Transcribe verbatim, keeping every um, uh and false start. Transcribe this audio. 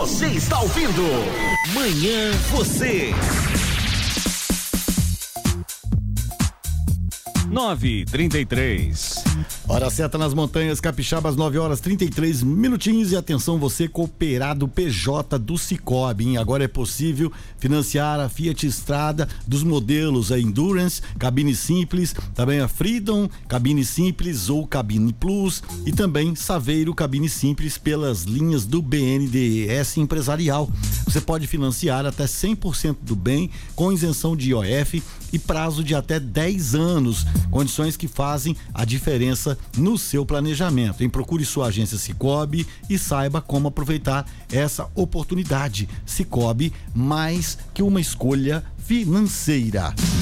Você está ouvindo Manhã Você. nove e trinta e três. Hora certa nas montanhas capixabas, nove horas trinta e três minutinhos. E atenção, você cooperado P J do Cicobi, hein? Agora é possível financiar a Fiat Strada dos modelos a Endurance, cabine simples, também a Freedom, cabine simples ou cabine plus, e também Saveiro, cabine simples, pelas linhas do B N D E S Empresarial. Você pode financiar até cem por cento do bem com isenção de I O F e prazo de até dez anos, condições que fazem a diferença no seu planejamento. Em procure sua agência Cicobi e saiba como aproveitar essa oportunidade. Cicobi, mais que uma escolha financeira.